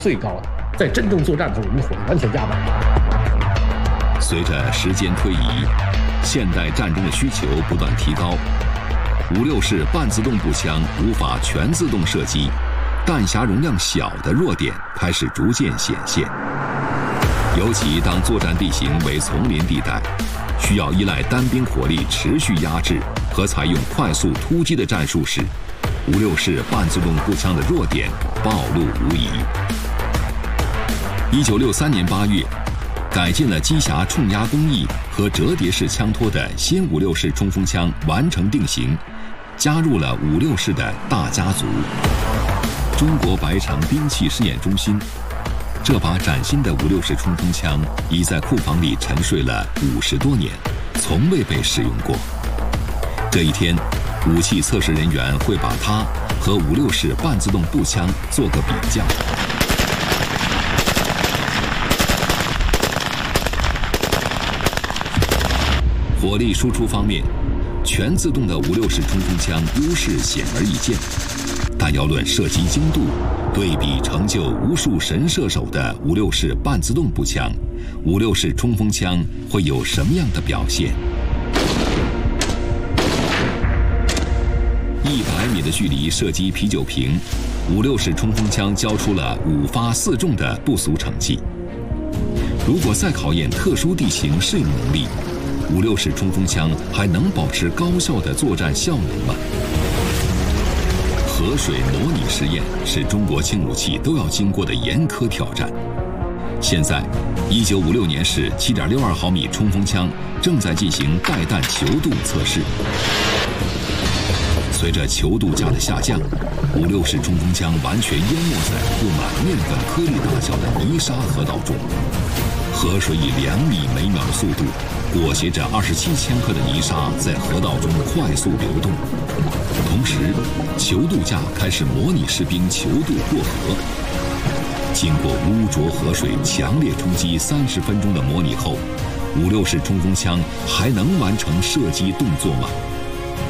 最高的。在真正作战的时候，我们火力完全加满。 随着时间推移，现代战争的需求不断提高，56式半自动步枪无法全自动射击，弹匣容量小的弱点开始逐渐显现。尤其当作战地形为丛林地带，需要依赖单兵火力持续压制和采用快速突击的战术时，56式半自动步枪的弱点暴露无遗。1963年8月，改进了机匣冲压工艺和折叠式枪托的新56式冲锋枪完成定型，加入了56式的大家族。中国白城兵器试验中心，这把崭新的56式冲锋枪已在库房里沉睡了50多年，从未被使用过。这一天，武器测试人员会把它和56式半自动步枪做个比较。火力输出方面，全自动的56式冲锋枪优势显而易见，但要论射击精度，对比成就无数神射手的56式半自动步枪，56式冲锋枪会有什么样的表现？100米的距离射击啤酒瓶，56式冲锋枪交出了5发4中的不俗成绩。如果再考验特殊地形适应能力，56式冲锋枪还能保持高效的作战效能吗？河水模拟实验是中国轻武器都要经过的严苛挑战。现在，1956年式7.62毫米冲锋枪正在进行带弹球度测试。随着球度架的下降，56式冲锋枪完全淹没在布满面粉颗粒大小的泥沙河道中。河水以2米每秒的速度裹挟着27千克的泥沙在河道中快速流动，同时球度架开始模拟士兵球度过河。经过污浊河水强烈冲击30分钟的模拟后，56式冲锋枪还能完成射击动作吗？